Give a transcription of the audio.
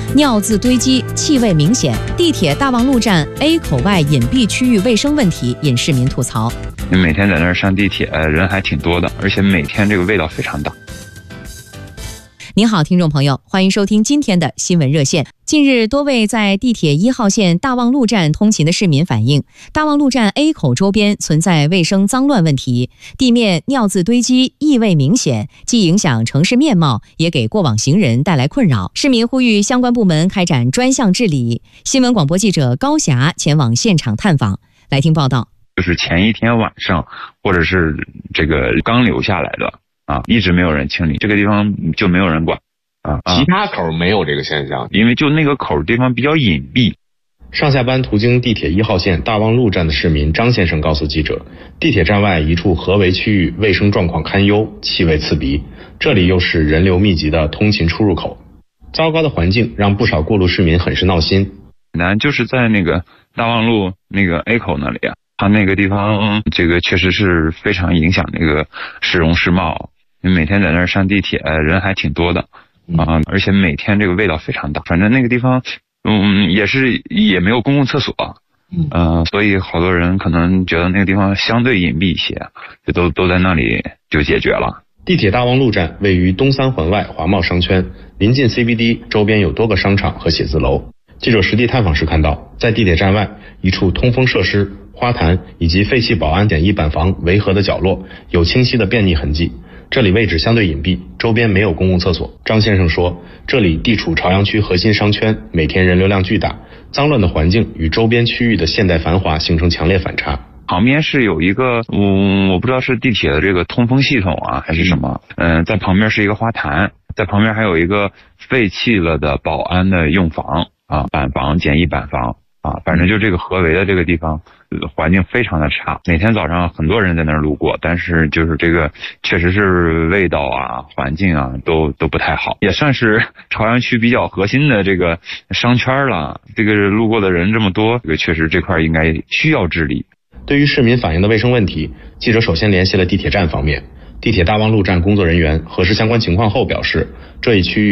尿渍堆积，气味明显。地铁大望路站 A 口外隐蔽区域卫生问题引市民吐槽。 你每天在那儿上地铁，人还挺多的，而且每天这个味道非常大。 您好，听众朋友，欢迎收听今天的新闻热线。近日，多位在地铁1号线大望路站通勤的市民反映，大望路站 A 口周边存在卫生脏乱问题，地面尿渍堆积，异味明显，既影响城市面貌，也给过往行人带来困扰。市民呼吁相关部门开展专项治理。新闻广播记者高霞前往现场探访，来听报道。 就是前一天晚上，或者是这个刚留下来的一直没有人清理，这个地方就没有人管其他口没有这个现象， 因为就那个口地方比较隐蔽。 上下班途经地铁1号线大望路站的市民张先生告诉记者，地铁站外一处合围区域卫生状况堪忧，气味刺鼻，这里又是人流密集的通勤出入口，糟糕的环境让不少过路市民很是闹心。 就是在那个大望路那个 A 口那里它那个地方这个确实是非常影响那个市容市貌。你每天在那儿上地铁，人还挺多的而且每天这个味道非常大。反正那个地方也没有公共厕所所以好多人可能觉得那个地方相对隐蔽一些，就都在那里就解决了。 地铁大望路站位于东三环外华贸商圈，临近 CBD， 周边有多个商场和写字楼。记者实地探访时看到，在地铁站外一处通风设施、花坛以及废弃保安简易板房围合的角落，有清晰的便溺痕迹。这里位置相对隐蔽，周边没有公共厕所。张先生说，这里地处朝阳区核心商圈，每天人流量巨大，脏乱的环境与周边区域的现代繁华形成强烈反差。 旁边是有一个我不知道是地铁的这个通风系统还是什么在旁边是一个花坛，在旁边还有一个废弃了的保安的用房板房、简易板房反正就这个合围的这个地方环境非常的差，每天早上很多人在那儿路过，但是就是这个确实是味道环境都不太好，也算是朝阳区比较核心的这个商圈了。这个路过的人这么多，这个确实这块应该需要治理。 对于市民反映的卫生问题，记者首先联系了地铁站方面。地铁大望路站工作人员核实相关情况后表示，这一区域